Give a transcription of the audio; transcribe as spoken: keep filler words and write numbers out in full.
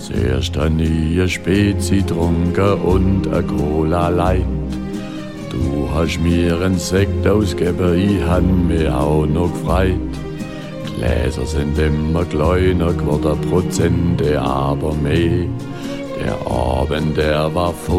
Zuerst han ich a Spezi trunken und a Cola Light. Du hast mir en Sekt ausgegeben, ich han mich auch noch gefreit. Gläser sind immer kleiner geworden, Prozente aber mehr. Der Abend, der war voll.